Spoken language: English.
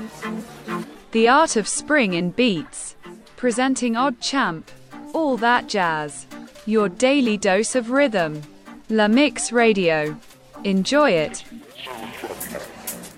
The art of spring in beats. Presenting Odd Champ. All that jazz. Your daily dose of rhythm. La Mix Radio. Enjoy it.